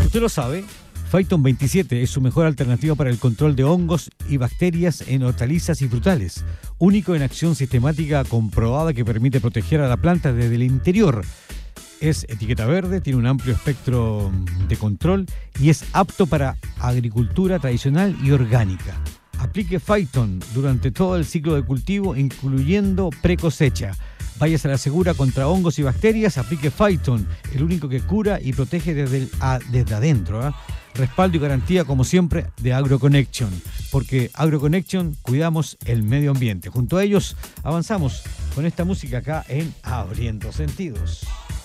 Usted lo sabe, Phyton 27 es su mejor alternativa para el control de hongos y bacterias en hortalizas y frutales. Único en acción sistemática comprobada que permite proteger a la planta desde el interior. Es etiqueta verde, tiene un amplio espectro de control y es apto para agricultura tradicional y orgánica. Aplique Phyton durante todo el ciclo de cultivo, incluyendo pre-cosecha. Váyase a la segura contra hongos y bacterias, aplique Phyton, el único que cura y protege desde adentro. Respaldo y garantía, como siempre, de AgroConnection, porque AgroConnection cuidamos el medio ambiente. Junto a ellos avanzamos con esta música acá en Abriendo Sentidos.